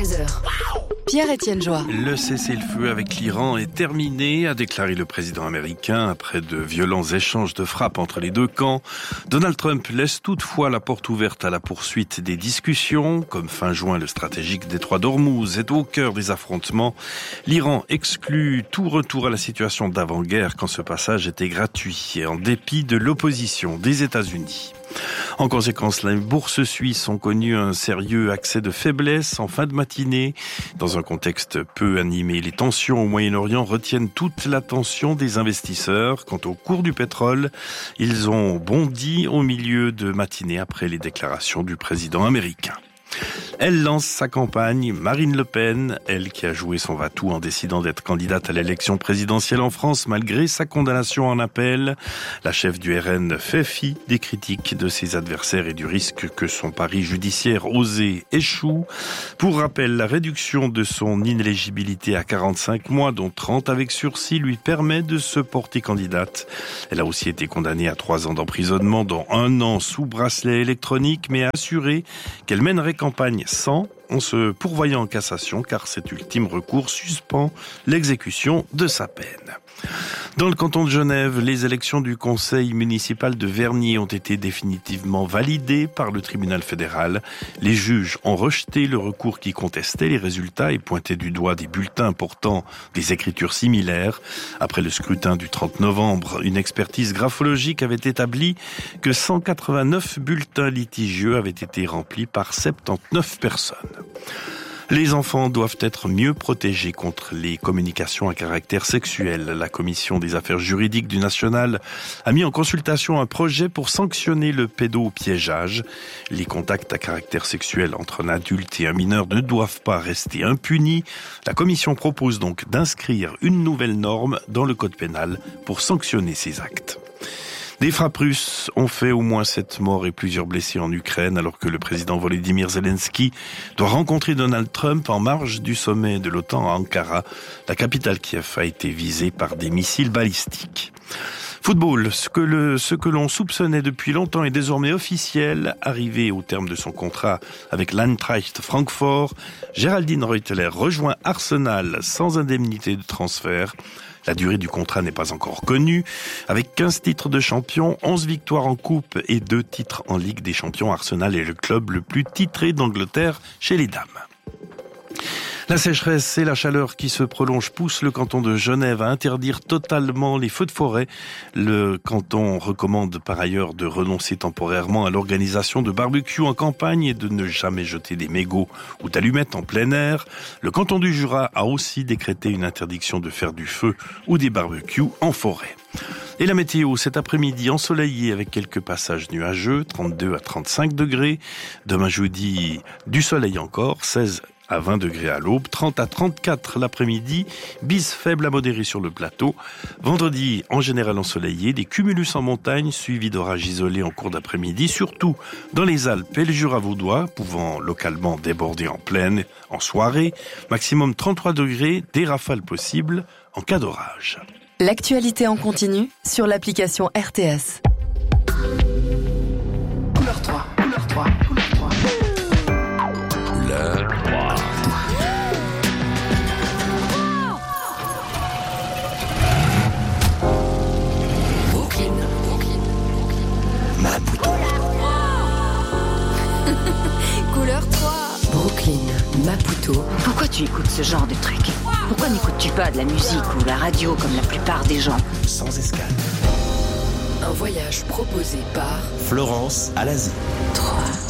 22h. Pierre-Étienne Joie. Le cessez-le-feu avec l'Iran est terminé, a déclaré le président américain après de violents échanges de frappes entre les deux camps. Donald Trump laisse toutefois la porte ouverte à la poursuite des discussions. Comme fin juin, le stratégique détroit d'Ormuz est au cœur des affrontements. L'Iran exclut tout retour à la situation d'avant-guerre quand ce passage était gratuit et en dépit de l'opposition des États-Unis. En conséquence, les bourses suisses ont connu un sérieux accès de faiblesse en fin de matinée. Dans un contexte peu animé, les tensions au Moyen-Orient retiennent toute l'attention des investisseurs. Quant au cours du pétrole, ils ont bondi au milieu de matinée après les déclarations du président américain. Elle lance sa campagne, Marine Le Pen, elle qui a joué son va-tout en décidant d'être candidate à l'élection présidentielle en France malgré sa condamnation en appel. La chef du RN fait fi des critiques de ses adversaires et du risque que son pari judiciaire osé échoue. Pour rappel, la réduction de son inéligibilité à 45 mois, dont 30 avec sursis, lui permet de se porter candidate. Elle a aussi été condamnée à 3 ans d'emprisonnement, dont 1 an sous bracelet électronique, mais a assuré qu'elle mènerait campagne sans, en se pourvoyant en cassation, car cet ultime recours suspend l'exécution de sa peine. Dans le canton de Genève, les élections du conseil municipal de Vernier ont été définitivement validées par le tribunal fédéral. Les juges ont rejeté le recours qui contestait les résultats et pointait du doigt des bulletins portant des écritures similaires. Après le scrutin du 30 novembre, une expertise graphologique avait établi que 189 bulletins litigieux avaient été remplis par 79 personnes. Les enfants doivent être mieux protégés contre les communications à caractère sexuel. La commission des affaires juridiques du National a mis en consultation un projet pour sanctionner le pédopiégeage. Les contacts à caractère sexuel entre un adulte et un mineur ne doivent pas rester impunis. La commission propose donc d'inscrire une nouvelle norme dans le code pénal pour sanctionner ces actes. Des frappes russes ont fait au moins 7 morts et plusieurs blessés en Ukraine, alors que le président Volodymyr Zelensky doit rencontrer Donald Trump en marge du sommet de l'OTAN à Ankara. La capitale Kiev a été visée par des missiles balistiques. Football, ce que l'on soupçonnait depuis longtemps est désormais officiel. Arrivé au terme de son contrat avec l'Eintracht Francfort, Géraldine Reuteler rejoint Arsenal sans indemnité de transfert. La durée du contrat n'est pas encore connue. Avec 15 titres de champion, 11 victoires en coupe et 2 titres en Ligue des champions, Arsenal est le club le plus titré d'Angleterre chez les dames. La sécheresse et la chaleur qui se prolongent poussent le canton de Genève à interdire totalement les feux de forêt. Le canton recommande par ailleurs de renoncer temporairement à l'organisation de barbecues en campagne et de ne jamais jeter des mégots ou d'allumettes en plein air. Le canton du Jura a aussi décrété une interdiction de faire du feu ou des barbecues en forêt. Et la météo, cet après-midi ensoleillé avec quelques passages nuageux, 32 à 35 degrés. Demain jeudi, du soleil encore, 16 à 20 degrés à l'aube, 30 à 34 l'après-midi, bise faible à modérée sur le plateau. Vendredi, en général ensoleillé, des cumulus en montagne, suivis d'orages isolés en cours d'après-midi, surtout dans les Alpes et le Jura vaudois, pouvant localement déborder en plaine, en soirée. Maximum 33 degrés, des rafales possibles en cas d'orage. L'actualité en continu sur l'application RTS. Couleur 3, couleur 3, couleur 3. Couleur 3. Brooklyn. Maputo. Couleur 3. Brooklyn, Maputo. Pourquoi tu écoutes ce genre de truc? Pourquoi n'écoutes-tu pas de la musique ou la radio comme la plupart des gens? Sans escale. Un voyage proposé par Florence à l'Asie. 3.